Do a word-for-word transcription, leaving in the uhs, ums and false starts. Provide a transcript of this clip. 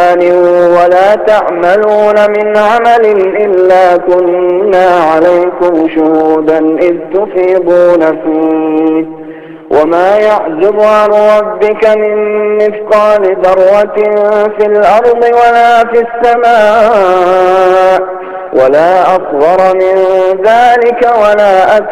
بإيمان ولا تعملون من عمل إلا كنا عليكم شهودا إذ تفيضون فيه وما يعزب عن ربك من مثقال ذرة في الأرض ولا في السماء ولا أصغر من ذلك ولا أكبر